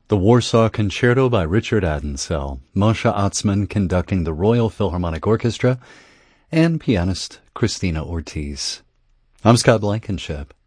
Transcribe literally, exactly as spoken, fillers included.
The Warsaw Concerto by Richard Adensell, Moshe Atzman conducting the Royal Philharmonic Orchestra, and pianist Christina Ortiz. I'm Scott Blankenship.